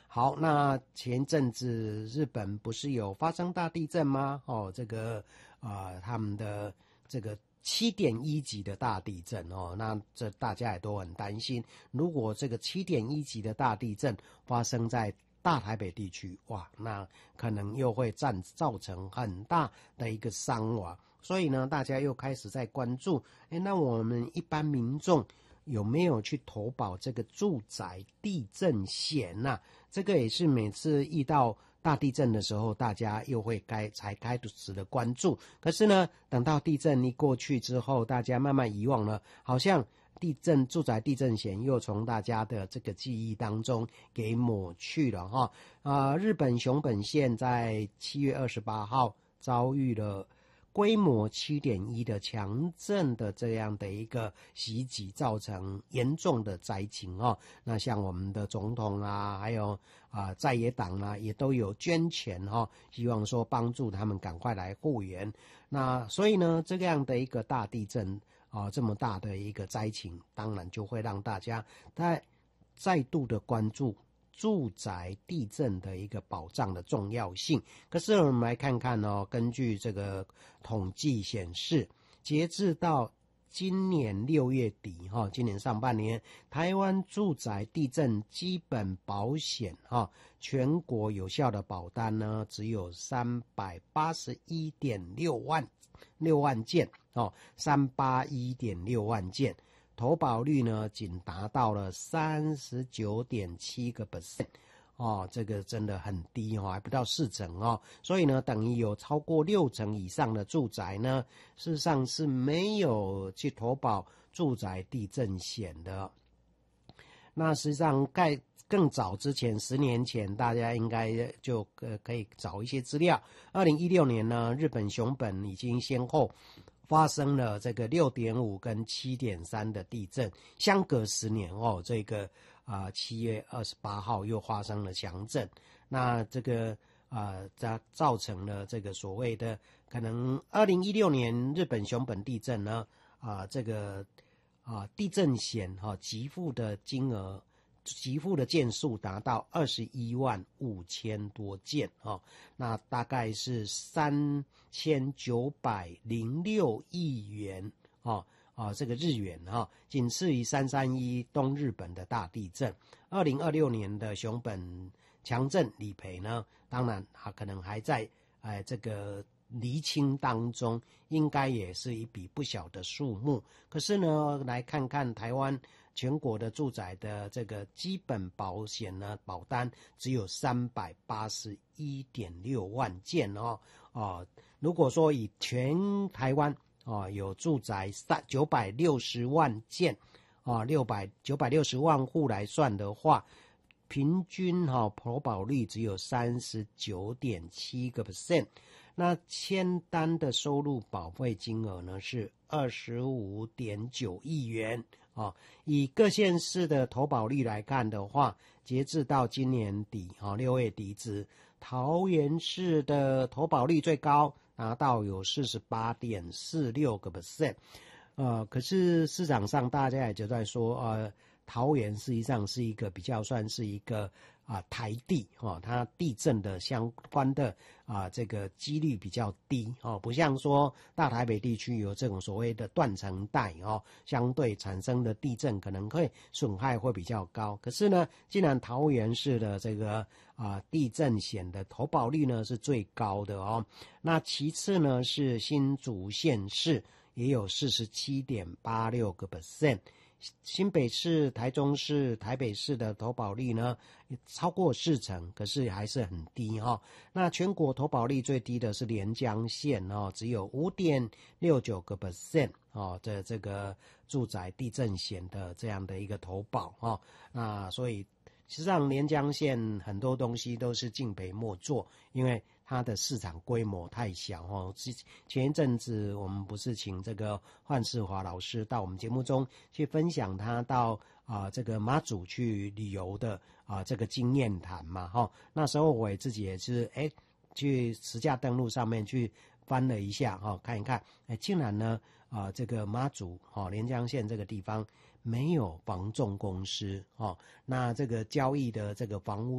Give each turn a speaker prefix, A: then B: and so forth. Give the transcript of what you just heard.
A: 好，那前阵子日本不是有发生大地震吗？他们的这个7.1级的大地震哦，那这大家也都很担心，如果这个7.1级的大地震发生在大台北地区，哇，那可能又会造成很大的一个伤亡，所以呢，大家又开始在关注，那我们一般民众有没有去投保这个住宅地震险啊？这个也是每次遇到大地震的时候，大家又会才开始的关注。可是呢，等到地震一过去之后，大家慢慢遗忘了，好像住宅地震险又从大家的这个记忆当中给抹去了哈。日本熊本县在7月28号遭遇了规模7.1的强震的这样的一个袭击，造成严重的灾情哦。那像我们的总统啊，还有在野党啊，也都有捐钱希望说帮助他们赶快来复原。那所以呢，这样的一个大地震这么大的一个灾情，当然就会让大家再度的关注住宅地震的一个保障的重要性。可是我们来看看根据这个统计显示，截至到今年6月底今年上半年，台湾住宅地震基本保险全国有效的保单呢只有381.6万件381.6万件，投保率呢仅达到了 39.7% 这个真的很低还不到40%所以呢，等于有超过60%以上的住宅呢，事实上是没有去投保住宅地震险的。那实际上更早之前10年前，大家应该就可以找一些资料。2016年呢，日本熊本已经先后发生了这个6.5跟7.3的地震，相隔10年这个7月28号又发生了强震，那这个造成了这个所谓的可能2016年日本熊本地震呢地震险给付的金额给付的件数达到215000多件那大概是3906亿元这个日元仅次于331东日本的大地震。2026年的熊本强震理赔呢，当然可能还在这个厘清当中，应该也是一笔不小的数目。可是呢，来看看台湾全国的住宅的这个基本保险呢，保单只有381.6万件如果说以全台湾有住宅960万件960万户来算的话，平均投保率只有 39.7%。那签单的收入保费金额呢是 25.9亿元以各县市的投保率来看的话，截至到今年底6月底止，桃园市的投保率最高，达到有 48.46%。可是市场上大家也就在说桃园实际上是一个比较算是一个台地它地震的相关的这个几率比较低不像说大台北地区有这种所谓的断层带相对产生的地震可能会损害会比较高。可是呢，既然桃园市的这个地震险的投保率呢是最高的那其次呢是新竹县市也有 47.86%。新北市、台中市、台北市的投保率呢超过40%，可是还是很低那全国投保率最低的是连江县只有 5.69% 这个住宅地震险的这样的一个投保那所以实际上连江县很多东西都是敬陪末座，因为它的市场规模太小前一阵子我们不是请这个范世华老师到我们节目中去分享他到这个马祖去旅游的这个经验谈嘛那时候我自己也是去实价登录上面去翻了一下看一看竟然呢这个马祖连江县这个地方没有房仲公司那这个交易的这个房屋